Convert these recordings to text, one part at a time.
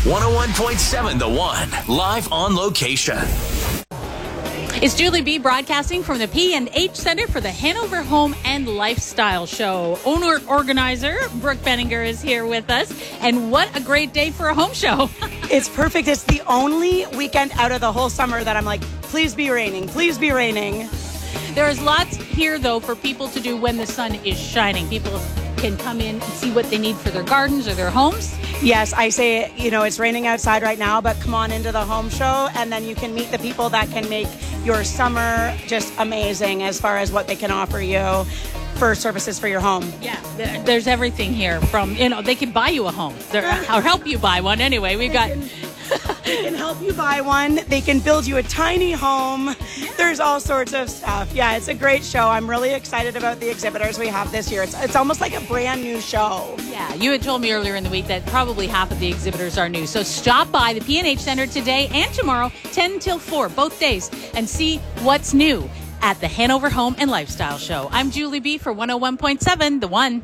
101.7 The One, live on location. It's Julie B. broadcasting from the P&H Center for the Hanover Home and Lifestyle Show. Owner-organizer Brooke Benninger is here with us. And what a great day for a home show. It's perfect. It's the only weekend out of the whole summer that I'm like, please be raining. Please be raining. There's lots here, though, for people to do when the sun is shining. People can come in and see what they need for their gardens or their homes. Yes, I say, it's raining outside right now, but come on into the home show, and then you can meet the people that can make your summer just amazing as far as what they can offer you for services for your home. Yeah, there's everything here from, they can buy you a home or help you buy one anyway. We've got... They can help you buy one. They can build you a tiny home. There's all sorts of stuff. Yeah, it's a great show. I'm really excited about the exhibitors we have this year. It's almost like a brand new show. Yeah, you had told me earlier in the week that probably half of the exhibitors are new. So stop by the P&H Center today and tomorrow, 10 till 4, both days, and see what's new at the Hanover Home and Lifestyle Show. I'm Julie B. for 101.7 The One.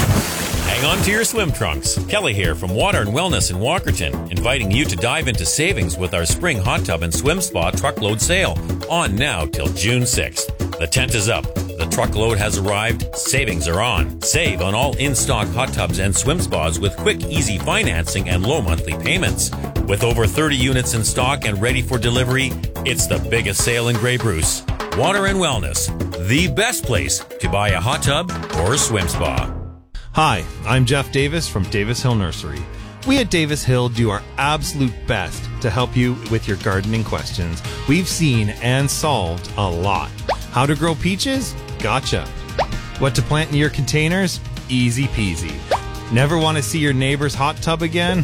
Hang on to your swim trunks. Kelly here from Water and Wellness in Walkerton, inviting you to dive into savings with our spring hot tub and swim spa truckload sale, on now till June 6th. The tent is up. The truckload has arrived. Savings are on. Save on all in-stock hot tubs and swim spas with quick, easy financing and low monthly payments. With over 30 units in stock and ready for delivery, it's the biggest sale in Grey Bruce. Water and Wellness, the best place to buy a hot tub or a swim spa. Hi, I'm Jeff Davis from Davis Hill Nursery. We at Davis Hill do our absolute best to help you with your gardening questions. We've seen and solved a lot. How to grow peaches? Gotcha. What to plant in your containers? Easy peasy. Never want to see your neighbor's hot tub again?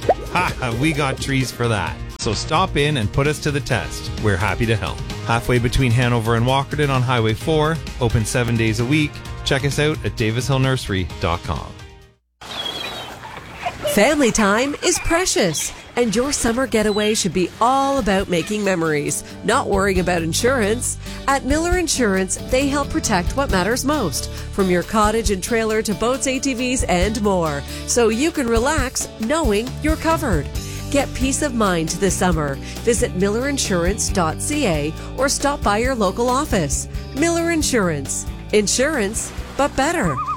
Ha, we got trees for that. So stop in and put us to the test. We're happy to help. Halfway between Hanover and Walkerton on Highway 4, open 7 days a week. Check us out at davishillnursery.com. Family time is precious, and your summer getaway should be all about making memories, not worrying about insurance. At Miller Insurance, they help protect what matters most, from your cottage and trailer to boats, ATVs, and more, so you can relax knowing you're covered. Get peace of mind this summer. Visit millerinsurance.ca or stop by your local office. Miller Insurance. Insurance, but better.